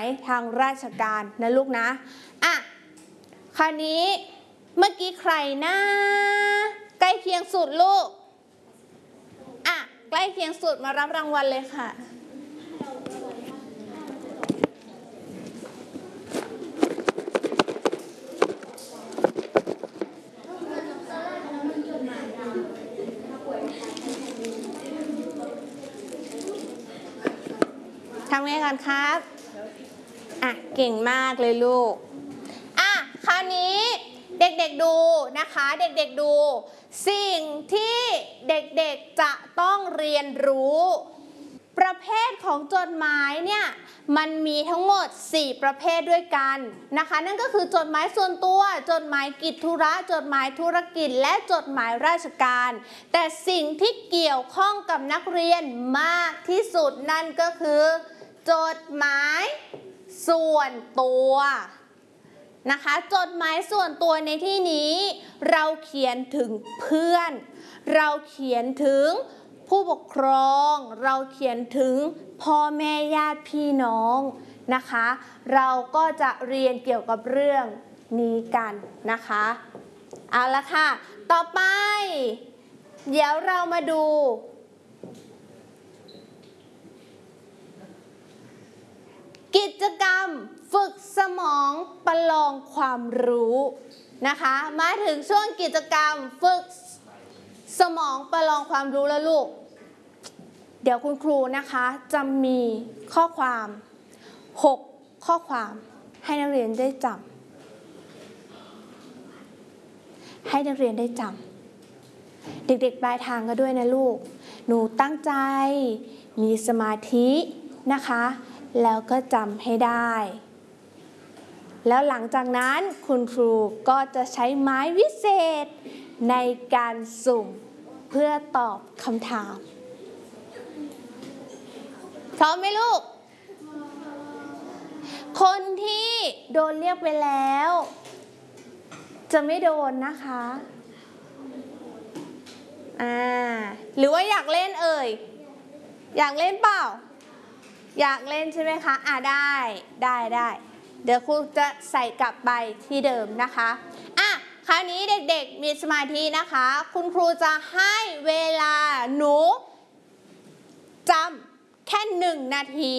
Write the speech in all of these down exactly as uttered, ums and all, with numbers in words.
ายทางราชการนะลูกนะอ่ะคราวนี้เมื่อกี้ใครนะใกล้เคียงสุดลูกอ่ะใกล้เคียงสุดมารับรางวัลเลยค่ะทำไงกันครับอ่ะเก่งมากเลยลูกอ่ะคราวนี้เด็กๆดูนะคะเด็กๆดูสิ่งที่เด็กๆจะต้องเรียนรู้ประเภทของจดหมายเนี่ยมันมีทั้งหมดสี่ประเภทด้วยกันนะคะนั่นก็คือจดหมายส่วนตัวจดหมายกิจธุระจดหมายธุรกิจและจดหมายราชการแต่สิ่งที่เกี่ยวข้องกับนักเรียนมากที่สุดนั่นก็คือจดหมายส่วนตัวนะคะจดหมายส่วนตัวในที่นี้เราเขียนถึงเพื่อนเราเขียนถึงผู้ปกครองเราเขียนถึงพ่อแม่ญาติพี่น้องนะคะเราก็จะเรียนเกี่ยวกับเรื่องนี้กันนะคะเอาละค่ะต่อไปเดี๋ยวเรามาดูกิจกรรมฝึกสมองประลองความรู้นะคะมาถึงช่วงกิจกรรมฝึกสมองประลองความรู้แล้วลูกเดี๋ยวคุณครูนะคะจะมีข้อความหกข้อความให้นักเรียนได้จำให้นักเรียนได้จำเด็กๆปลายทางก็ด้วยนะลูกหนูตั้งใจมีสมาธินะคะแล้วก็จำให้ได้แล้วหลังจากนั้นคุณครูก็จะใช้ไม้วิเศษในการสุ่มเพื่อตอบคำถามพร้อมไหมลูกคนที่โดนเรียกไปแล้วจะไม่โดนนะคะอ่าหรือว่าอยากเล่นเอ่ยอยากเล่นเปล่าอยากเล่นใช่ไหมคะอ่าได้ได้ได้เดี๋ยวครูจะใส่กลับไปที่เดิมนะคะอ่ะคราวนี้เด็กๆมีสมาธินะคะคุณครูจะให้เวลาหนูจำแค่หนึ่งนาที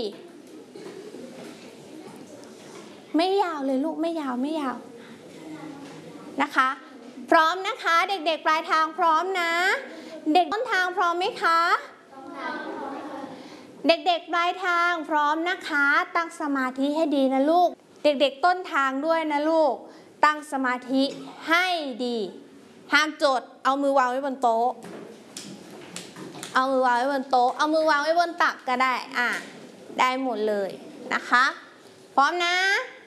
ไม่ยาวเลยลูกไม่ยาวไม่ยาวนะคะพร้อมนะคะเด็กๆปลายทางพร้อมนะเด็กต้นทางพร้อมไหมคะเด็กๆปลายทางพร้อมนะคะตั้งสมาธิให้ดีนะลูกเด็กๆต้นทางด้วยนะลูกตั้งสมาธิให้ดีห้ามจดเอามือวางไว้บนโต๊ะเอามือวางไว้บนโต๊ะเอามือวางไว้บนตักก็ได้อ่ะได้หมดเลยนะคะพร้อมนะ